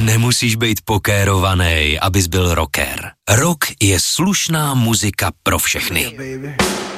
Nemusíš být pokérovaný, abys byl rocker. Rock je slušná muzika pro všechny.